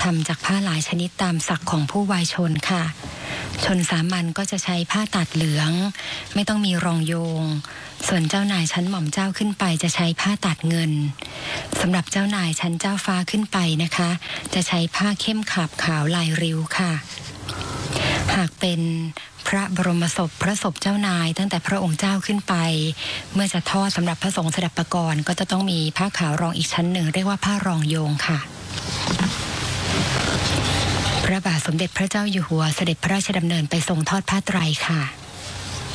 ำจากผ้าหลายชนิดตามศักดิ์ของผู้วายชนค่ะชนสามัญก็จะใช้ผ้าตัดเหลืองไม่ต้องมีรองโยงส่วนเจ้านายชั้นหม่อมเจ้าขึ้นไปจะใช้ผ้าตัดเงินสำหรับเจ้านายชั้นเจ้าฟ้าขึ้นไปนะคะจะใช้ผ้าเข้มขาบขาวลายริ้วค่ะหากเป็นพระบรมศพพระศพเจ้านายตั้งแต่พระองค์เจ้าขึ้นไปเมื่อจะทอดสำหรับพระสงฆ์สดับปกรณ์ก็จะต้องมีผ้าขาวรองอีกชั้นหนึ่งเรียกว่าผ้ารองโยงค่ะพระบาทสมเด็จพระเจ้าอยู่หัวเสด็จพระราชดำเนินไปทรงทอดผ้าไตรค่ะ